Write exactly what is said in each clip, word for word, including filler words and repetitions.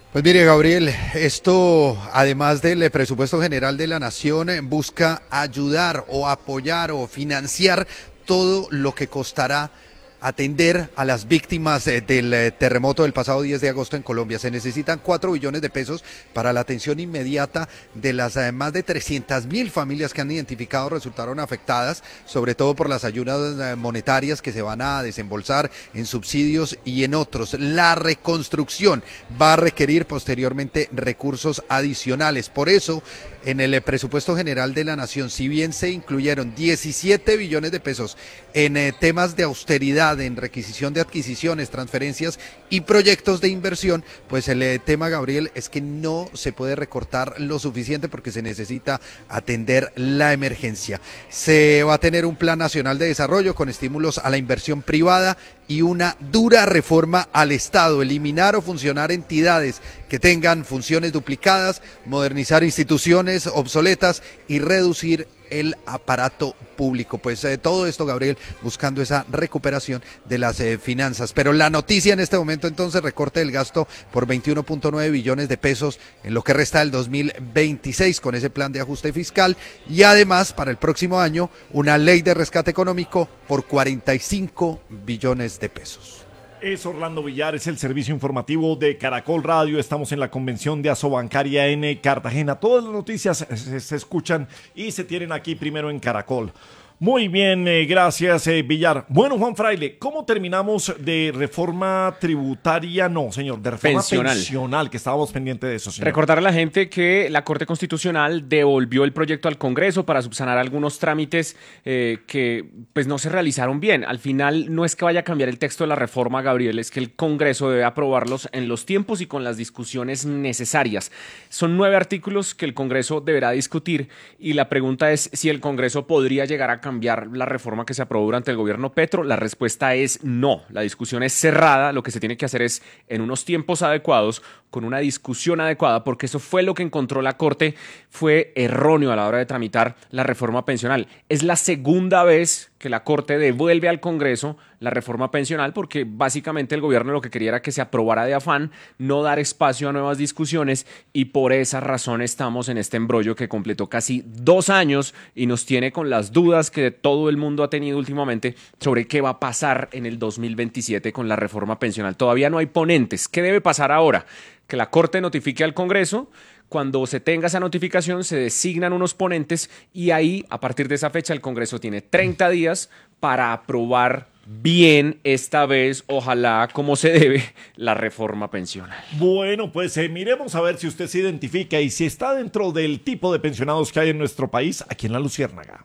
Pues mire, Gabriel, esto, además del eh, presupuesto general de la Nación, eh, busca ayudar o apoyar o financiar todo lo que costará atender a las víctimas eh, del eh, terremoto del pasado diez de agosto en Colombia. Se necesitan cuatro billones de pesos para la atención inmediata de las eh, más de trescientas mil familias que han identificado resultaron afectadas, sobre todo por las ayudas eh, monetarias que se van a desembolsar en subsidios y en otros. La reconstrucción va a requerir posteriormente recursos adicionales. Por eso, en el eh, presupuesto general de la Nación, si bien se incluyeron diecisiete billones de pesos en eh, temas de austeridad, en requisición de adquisiciones, transferencias y proyectos de inversión, pues el eh, tema, Gabriel, es que no se puede recortar lo suficiente porque se necesita atender la emergencia. Se va a tener un plan nacional de desarrollo con estímulos a la inversión privada y una dura reforma al Estado, eliminar o funcionar entidades que tengan funciones duplicadas, modernizar instituciones obsoletas y reducir el aparato público. Pues eh, todo esto, Gabriel, buscando esa recuperación de las eh, finanzas. Pero la noticia en este momento, entonces, recorte del gasto por veintiuno punto nueve billones de pesos en lo que resta del dos mil veintiséis con ese plan de ajuste fiscal, y además para el próximo año una ley de rescate económico por cuarenta y cinco billones de pesos. Es Orlando Villar, es el servicio informativo de Caracol Radio. Estamos en la convención de Asobancaria en Cartagena. Todas las noticias se, se escuchan y se tienen aquí primero en Caracol. Muy bien, eh, gracias eh, Villar. Bueno, Juan Fraile, ¿cómo terminamos de reforma tributaria? No, señor, de reforma pensional, pensional que estábamos pendientes de eso, señor. Recordar a la gente que la Corte Constitucional devolvió el proyecto al Congreso para subsanar algunos trámites eh, que pues no se realizaron bien. Al final no es que vaya a cambiar el texto de la reforma, Gabriel, es que el Congreso debe aprobarlos en los tiempos y con las discusiones necesarias. Son nueve artículos que el Congreso deberá discutir y la pregunta es si el Congreso podría llegar a cambiar la reforma que se aprobó durante el gobierno Petro. La respuesta es no. La discusión es cerrada. Lo que se tiene que hacer es en unos tiempos adecuados, con una discusión adecuada, porque eso fue lo que encontró la Corte, fue erróneo a la hora de tramitar la reforma pensional. Es la segunda vez que la Corte devuelve al Congreso la reforma pensional porque básicamente el gobierno lo que quería era que se aprobara de afán, no dar espacio a nuevas discusiones, y por esa razón estamos en este embrollo que completó casi dos años y nos tiene con las dudas que todo el mundo ha tenido últimamente sobre qué va a pasar en el dos mil veintisiete con la reforma pensional. Todavía no hay ponentes. ¿Qué debe pasar ahora? Que la Corte notifique al Congreso. Cuando se tenga esa notificación, se designan unos ponentes y ahí, a partir de esa fecha, el Congreso tiene treinta días para aprobar bien, esta vez, ojalá como se debe, la reforma pensional. Bueno, pues eh, miremos a ver si usted se identifica y si está dentro del tipo de pensionados que hay en nuestro país, aquí en La Luciérnaga.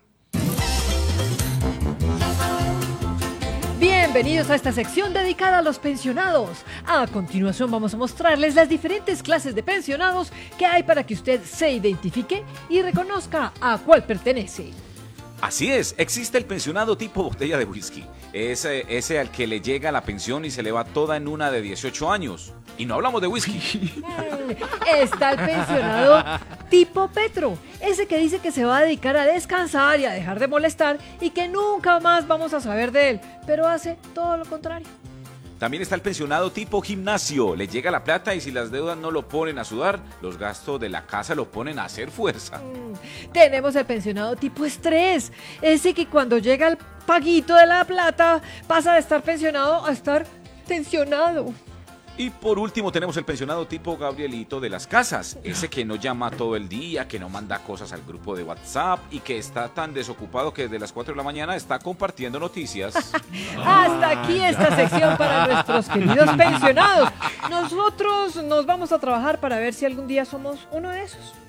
Bienvenidos a esta sección dedicada a los pensionados. A continuación vamos a mostrarles las diferentes clases de pensionados que hay para que usted se identifique y reconozca a cuál pertenece. Así es, existe el pensionado tipo botella de whisky. Ese, ese al que le llega la pensión y se le va toda en una de dieciocho años. Y no hablamos de whisky. Está el pensionado tipo Petro, ese que dice que se va a dedicar a descansar y a dejar de molestar y que nunca más vamos a saber de él, pero hace todo lo contrario. También está el pensionado tipo gimnasio. Le llega la plata y si las deudas no lo ponen a sudar, los gastos de la casa lo ponen a hacer fuerza. Mm, tenemos el pensionado tipo estrés, ese que cuando llega el paguito de la plata pasa de estar pensionado a estar tensionado. Y por último tenemos el pensionado tipo Gabrielito de las casas, ese que no llama todo el día, que no manda cosas al grupo de WhatsApp y que está tan desocupado que desde las cuatro de la mañana está compartiendo noticias. Hasta aquí esta sección para nuestros queridos pensionados. Nosotros nos vamos a trabajar para ver si algún día somos uno de esos.